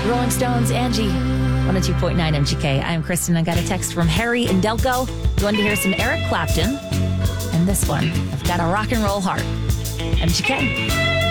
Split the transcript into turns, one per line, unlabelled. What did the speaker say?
Rolling Stones, Angie. 102.9 MGK. I'm Kristen. I got a text from Harry in Delco. You wanted to hear some Eric Clapton. And this one, I've got a rock and roll heart. MGK.